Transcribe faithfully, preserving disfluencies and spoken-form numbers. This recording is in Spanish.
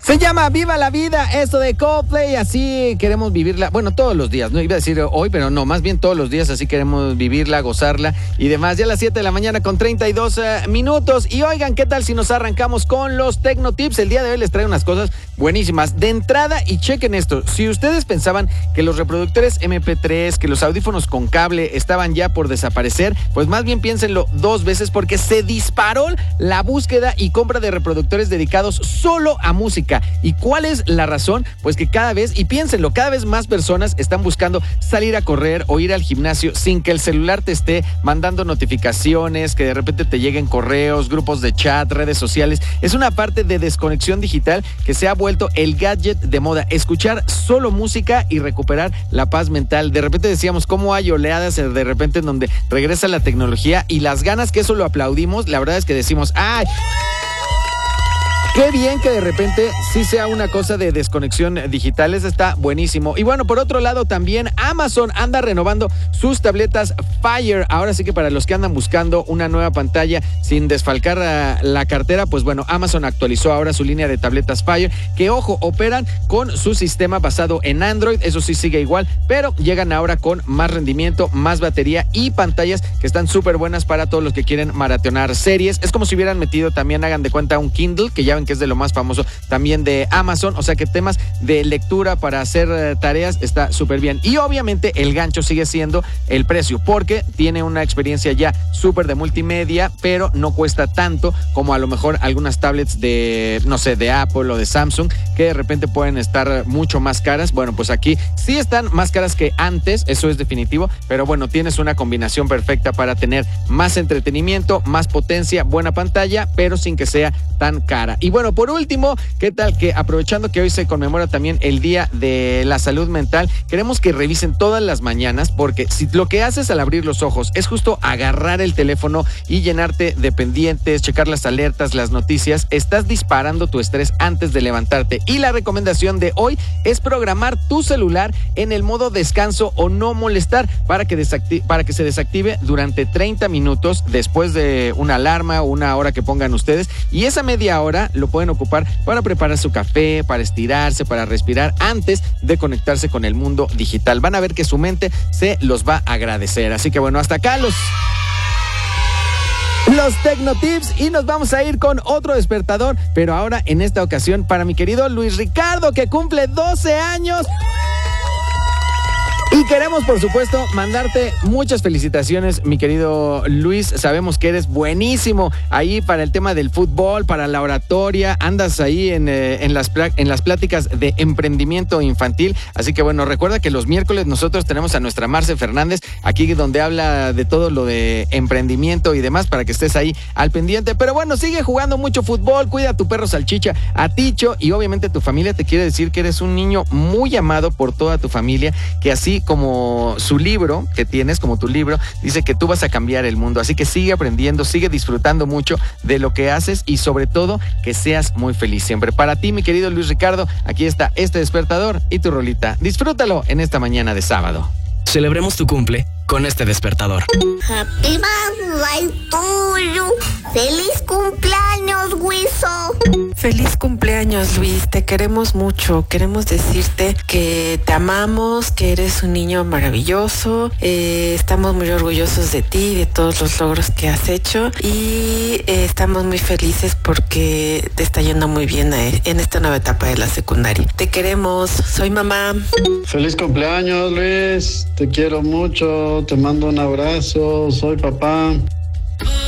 Se llama Viva la Vida, esto de Coldplay, así queremos vivirla, bueno, todos los días, no iba a decir hoy, pero no, más bien todos los días, así queremos vivirla, gozarla y demás. Ya a las siete de la mañana con treinta y dos uh, minutos. Y oigan, ¿qué tal si nos arrancamos con los Tecnotips? El día de hoy les traigo unas cosas buenísimas. De entrada, y chequen esto, si ustedes pensaban que los reproductores eme pe tres, que los audífonos con cable estaban ya por desaparecer, pues más bien piénsenlo dos veces, porque se disparó la búsqueda y compra de reproductores dedicados solo a música. ¿Y cuál es la razón? Pues que cada vez, y piénsenlo, cada vez más personas están buscando salir a correr o ir al gimnasio sin que el celular te esté mandando notificaciones, que de repente te lleguen correos, grupos de chat, redes sociales. Es una parte de desconexión digital que se ha vuelto el gadget de moda. Escuchar solo música y recuperar la paz mental. De repente decíamos cómo hay oleadas de repente en donde regresa la tecnología y las ganas, que eso lo aplaudimos. La verdad es que decimos, ¡ay! Qué bien que de repente sí sea una cosa de desconexión digital, eso está buenísimo. Y bueno, por otro lado también Amazon anda renovando sus tabletas Fire. Ahora sí que para los que andan buscando una nueva pantalla sin desfalcar la, la cartera, pues bueno, Amazon actualizó ahora su línea de tabletas Fire, que ojo, operan con su sistema basado en Android, eso sí sigue igual, pero llegan ahora con más rendimiento, más batería y pantallas que están súper buenas para todos los que quieren maratonar series. Es como si hubieran metido también, hagan de cuenta, un Kindle, que ya que es de lo más famoso también de Amazon, o sea que temas de lectura para hacer uh, tareas está súper bien. Y obviamente el gancho sigue siendo el precio, porque tiene una experiencia ya súper de multimedia, pero no cuesta tanto como a lo mejor algunas tablets de, no sé, de Apple o de Samsung, que de repente pueden estar mucho más caras. Bueno, pues aquí sí están más caras que antes, eso es definitivo, pero bueno, tienes una combinación perfecta para tener más entretenimiento, más potencia, buena pantalla, pero sin que sea tan cara. Y bueno, por último, ¿qué tal que aprovechando que hoy se conmemora también el Día de la Salud Mental, queremos que revisen todas las mañanas, porque si lo que haces al abrir los ojos es justo agarrar el teléfono y llenarte de pendientes, checar las alertas, las noticias, estás disparando tu estrés antes de levantarte. Y la recomendación de hoy es programar tu celular en el modo descanso o no molestar para que, desactive, para que se desactive durante treinta minutos después de una alarma o una hora que pongan ustedes, y esa media hora lo pueden ocupar para preparar su café, para estirarse, para respirar antes de conectarse con el mundo digital. Van a ver que su mente se los va a agradecer. Así que bueno, hasta acá los Los Tecnotips, y nos vamos a ir con otro despertador, pero ahora en esta ocasión para mi querido Luis Ricardo, que cumple doce años. Y queremos, por supuesto, mandarte muchas felicitaciones, mi querido Luis. Sabemos que eres buenísimo ahí para el tema del fútbol, para la oratoria. Andas ahí en, eh, en, las, en las pláticas de emprendimiento infantil. Así que bueno, recuerda que los miércoles nosotros tenemos a nuestra Marce Fernández aquí, donde habla de todo lo de emprendimiento y demás, para que estés ahí al pendiente. Pero bueno, sigue jugando mucho fútbol, cuida a tu perro Salchicha, a Ticho, y obviamente tu familia te quiere decir que eres un niño muy amado por toda tu familia, que así como su libro que tienes, como tu libro, dice que tú vas a cambiar el mundo. Así que sigue aprendiendo, sigue disfrutando mucho de lo que haces y sobre todo que seas muy feliz siempre. Para ti, mi querido Luis Ricardo, aquí está este despertador y tu rolita. Disfrútalo en esta mañana de sábado. Celebremos tu cumple con este despertador. Happy birthday to you. ¡Feliz cumpleaños, Wiso! Feliz cumpleaños, Luis. Te queremos mucho. Queremos decirte que te amamos, que eres un niño maravilloso. Eh, estamos muy orgullosos de ti y de todos los logros que has hecho. Y eh, estamos muy felices porque te está yendo muy bien eh, en esta nueva etapa de la secundaria. Te queremos. Soy mamá. Feliz cumpleaños, Luis. Te quiero mucho. Te mando un abrazo. Soy papá.